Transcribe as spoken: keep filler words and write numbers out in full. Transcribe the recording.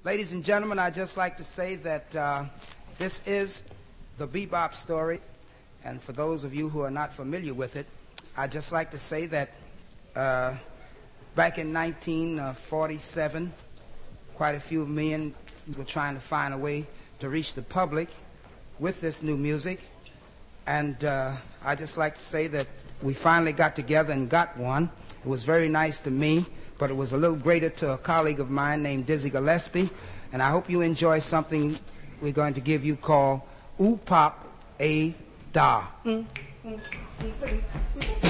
Ladies and gentlemen, I'd just like to say that uh, this is the bebop story, and for those of you who are not familiar with it, I'd just like to say that uh, back in nineteen forty-seven, quite a few men were trying to find a way to reach the public with this new music, and uh, I'd just like to say that we finally got together and got one. It was very nice to me, but it was a little greater to a colleague of mine named Dizzy Gillespie, and I hope you enjoy something we're going to give you called Oop Pop A Da.